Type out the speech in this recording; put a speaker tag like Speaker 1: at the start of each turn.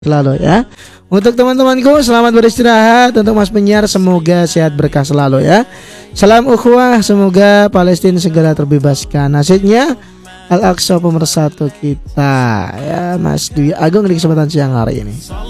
Speaker 1: selalu ya. Untuk teman-temanku selamat beristirahat. Untuk Mas Penyiar semoga sehat berkah selalu ya. Salam ukhuwah, semoga Palestina segera terbebaskan. Nasibnya Al-Aqsa pemersatu kita ya, Mas Dwi Agung di kesempatan siang hari ini.